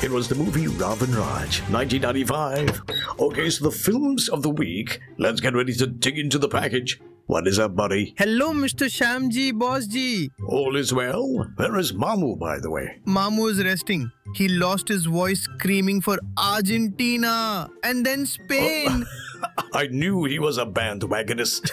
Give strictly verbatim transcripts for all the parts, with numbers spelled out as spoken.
It was the movie Ravan Raj, nineteen ninety-five. Okay, so the films of the week. Let's get ready to dig into the package. What is up, buddy? Hello, Mister Shamji, boss ji. All is well? Where is Mamu, by the way? Mamu is resting. He lost his voice screaming for Argentina and then Spain. Oh, I knew he was a bandwagonist.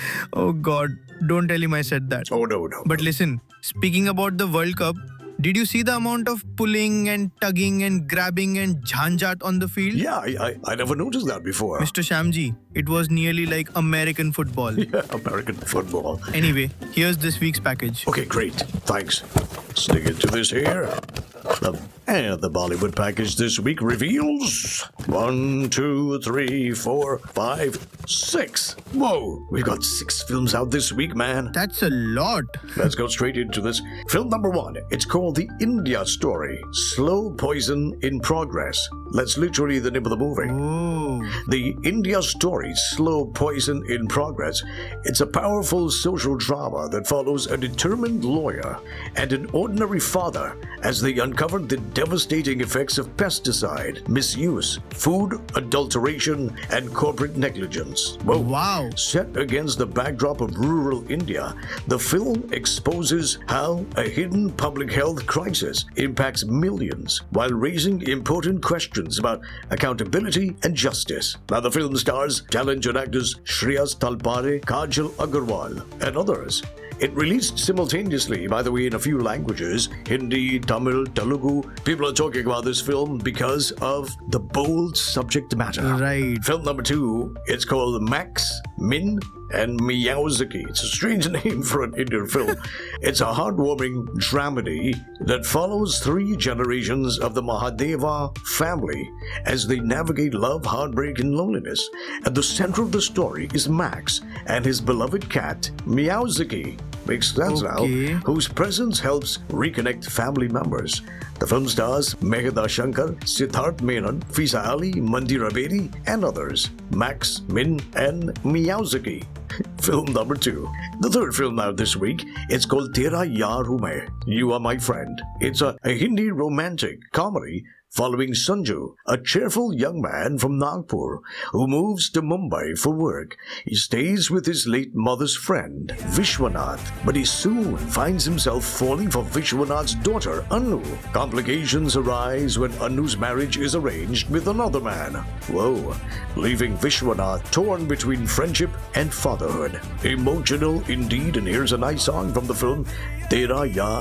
Oh God, don't tell him I said that. Oh, no, no. But listen, speaking about the World Cup, did you see the amount of pulling and tugging and grabbing and jhanjat on the field? Yeah, I, I, I never noticed that before. Mister Shamji, it was nearly like American football. Yeah, American football. Anyway, here's this week's package. Okay, great. Thanks. Stick into this here. The, and the Bollywood package this week reveals one, two, three, four, five, six. Whoa, we've got six films out this week, man. That's a lot. Let's go straight into this. Film number one. It's called The India Story. Slow Poison in Progress. That's literally the name of the movie. Oh. The India Story, Slow Poison in Progress. It's a powerful social drama that follows a determined lawyer and an ordinary father as they uncovered the devastating effects of pesticide misuse, food adulteration, and corporate negligence. Whoa. Wow. Set against the backdrop of rural India, the film exposes how a hidden public health crisis impacts millions while raising important questions about accountability and justice. Now, the film stars talented actors Shreyas Talpare, Kajal Agarwal, and others. It released simultaneously, by the way, in a few languages, Hindi, Tamil, Telugu. People are talking about this film because of the bold subject matter. Right. Film number two, it's called Max, Min, and Miyazaki. It's a strange name for an Indian film. It's a heartwarming dramedy that follows three generations of the Mahadeva family as they navigate love, heartbreak, and loneliness. At the center of the story is Max and his beloved cat, Miyazaki. Makes sense Okay. now. Whose presence helps reconnect family members. The film stars Meghada Shankar, Siddharth Menon, Fiza Ali, Mandira Bedi, and others. Max, Min, and Miyazaki. Film number two. The third film out this week, it's called Tera Yaar Hu Main, You Are My Friend. It's a, a Hindi romantic comedy following Sanju, a cheerful young man from Nagpur who moves to Mumbai for work. He stays with his late mother's friend, Vishwanath, but he soon finds himself falling for Vishwanath's daughter, Anu. Complications arise when Anu's marriage is arranged with another man. Whoa, leaving Vishwanath torn between friendship and fatherhood. Emotional indeed, and here's a nice song from the film, Tera Yaar